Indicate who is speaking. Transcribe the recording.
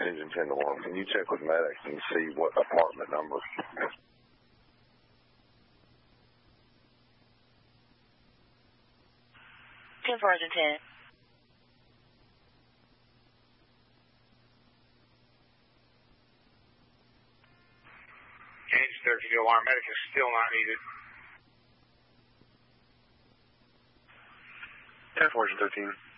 Speaker 1: Engine 10 to 1. Can you check with medics and see what apartment number?
Speaker 2: 10 for Engine 10.
Speaker 3: Engine 13 alarm. Medic is still not needed.
Speaker 4: 10 for Engine 13.